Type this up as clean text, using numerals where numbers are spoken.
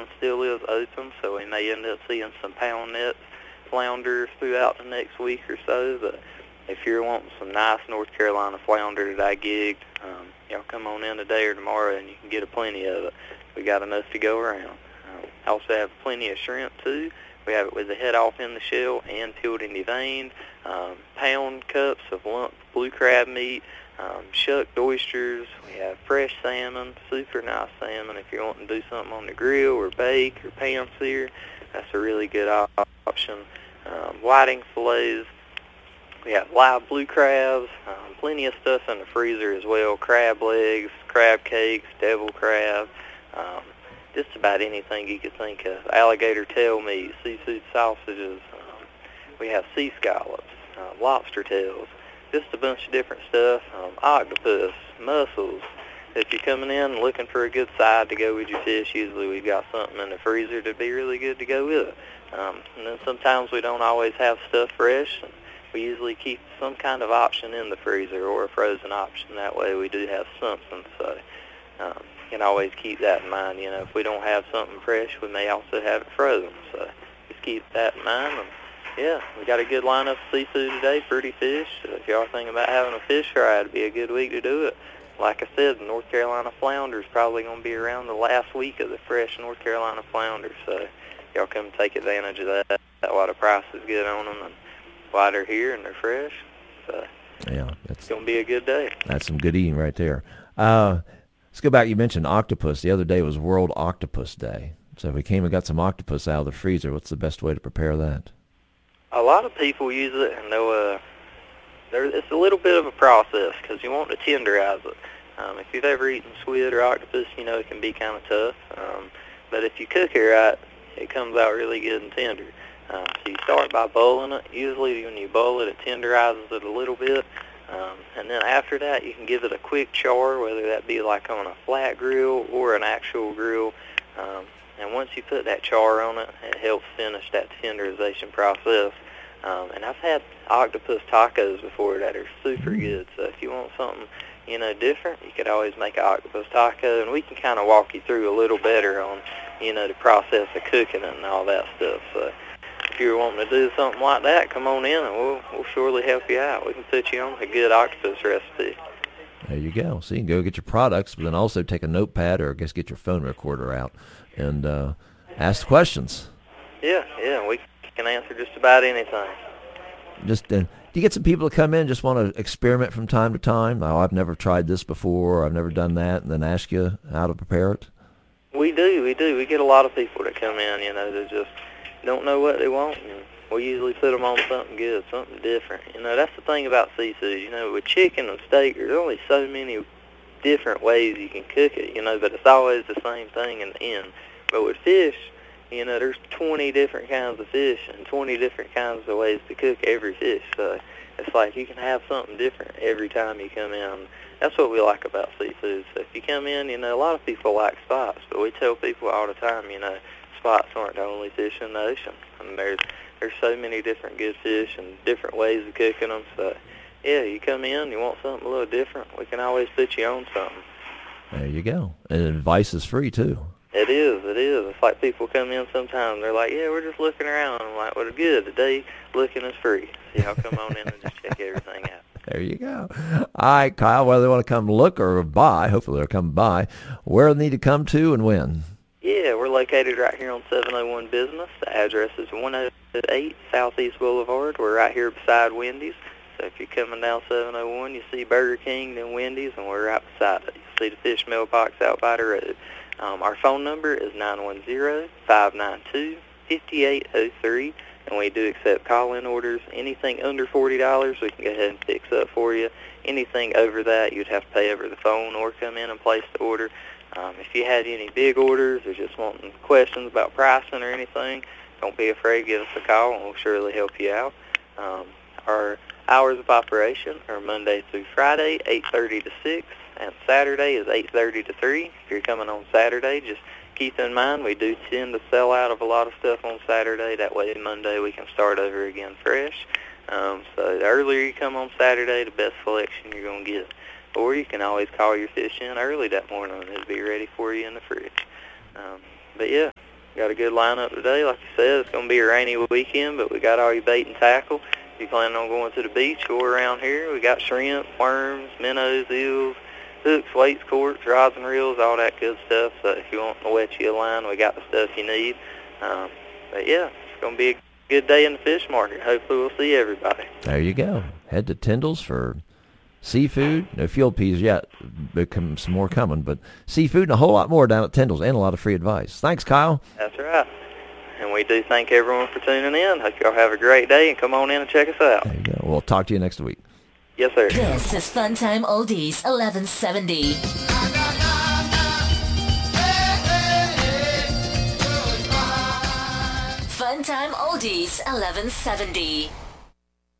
season still is open, so we may end up seeing some pound nets flounder throughout the next week or so. But if you're wanting some nice North Carolina flounder that I gigged, y'all come on in today or tomorrow and you can get a plenty of it. We got enough to go around. Also have plenty of shrimp too. We have it with the head off in the shell and peeled and deveined. Pound cups of lump blue crab meat, shucked oysters. We have fresh salmon, super nice salmon. If you're wanting to do something on the grill or bake or pan sear, that's a really good option. Whiting fillets. We have live blue crabs, plenty of stuff in the freezer as well. Crab legs, crab cakes, devil crab, just about anything you could think of. Alligator tail meat, seafood sausages. We have sea scallops, lobster tails, just a bunch of different stuff. Octopus, mussels. If you're coming in looking for a good side to go with your fish, usually we've got something in the freezer to be really good to go with it. And then sometimes we don't always have stuff fresh. We usually keep some kind of option in the freezer or a frozen option. That way we do have something. So you can always keep that in mind. You know, if we don't have something fresh, we may also have it frozen. So just keep that in mind. And yeah, we got a good lineup of seafood today, pretty fish. So if y'all thinking about having a fish fry, it'd be a good week to do it. Like I said, the North Carolina flounder is probably going to be around the last week of the fresh North Carolina flounder. So y'all come take advantage of that while the price is good on them. And while they're here and they're fresh. So yeah, it's going to be a good day. That's some good eating right there. Let's go back. You mentioned octopus. The other day was World Octopus Day. So if we came and got some octopus out of the freezer, what's the best way to prepare that? A lot of people use it, and it's a little bit of a process because you want to tenderize it. If you've ever eaten squid or octopus, you know it can be kind of tough. But if you cook it right, it comes out really good and tender. So you start by boiling it. Usually when you boil it, it tenderizes it a little bit. And then after that, you can give it a quick char, whether that be like on a flat grill or an actual grill. And once you put that char on it, it helps finish that tenderization process. And I've had octopus tacos before that are super good. So if you want something, you know, different, you could always make an octopus taco. And we can kind of walk you through a little better on, you know, the process of cooking it and all that stuff. So if you're wanting to do something like that, come on in and we'll surely help you out. We can put you on a good octopus recipe. There you go. So you can go get your products, but then also take a notepad or I guess get your phone recorder out and ask questions. Yeah, we can answer just about anything. Just do you get some people to come in just want to experiment from time to time? Oh, I've never tried this before, or I've never done that, and then ask you how to prepare it? We do. We get a lot of people that come in, you know, that just don't know what they want, and we usually put them on something good, something different. You know, that's the thing about seafood. You know, with chicken and steak, there's only so many different ways you can cook it, you know, but it's always the same thing in the end. But with fish, you know, there's 20 different kinds of fish and 20 different kinds of ways to cook every fish. So it's like you can have something different every time you come in. That's what we like about seafood. So if you come in, you know, a lot of people like spots, but we tell people all the time, you know, spots aren't the only fish in the ocean. And there's so many different good fish and different ways of cooking them. So, yeah, you come in, you want something a little different, we can always put you on something. There you go. And advice is free, too. It is. It's like people come in sometimes, they're like, yeah, we're just looking around. I'm like, well, good, today looking is free. So y'all come on in and just check everything out. There you go. All right, Kyle, whether they want to come look or buy, hopefully they'll come by, where do they need to come to and when? Yeah, we're located right here on 701 Business. The address is 108 Southeast Boulevard. We're right here beside Wendy's. So if you're coming down 701, you see Burger King, then Wendy's, and we're right beside it. You'll see the fish mailbox out by the road. Our phone number is 910-592-5803, and we do accept call-in orders. Anything under $40, we can go ahead and fix up for you. Anything over that, you'd have to pay over the phone or come in and place the order. If you had any big orders or just wanting questions about pricing or anything, don't be afraid. Give us a call, and we'll surely help you out. Our hours of operation are Monday through Friday, 8:30 to 6, and Saturday is 8:30 to 3. If you're coming on Saturday, just keep in mind we do tend to sell out of a lot of stuff on Saturday. That way Monday we can start over again fresh. So the earlier you come on Saturday, the best selection you're going to get. Or you can always call your fish in early that morning and it'll be ready for you in the fridge. But yeah, got a good lineup today. Like you said, it's going to be a rainy weekend, but we got all your bait and tackle. If you plan on going to the beach or around here, we got shrimp, worms, minnows, eels, hooks, weights, corks, rods and reels, all that good stuff. So if you want to wet you a line, we got the stuff you need. But yeah, it's going to be a good day in the fish market. Hopefully we'll see everybody. There you go. Head to Tyndall's for seafood. No field peas yet. Becomes more coming, but seafood and a whole lot more down at Tyndall's, and a lot of free advice. Thanks, Kyle. That's right. And we do thank everyone for tuning in. Hope y'all have a great day, and come on in and check us out. There you go. We'll talk to you next week. Yes, sir. This is Funtime Oldies 1170. Funtime Oldies 1170.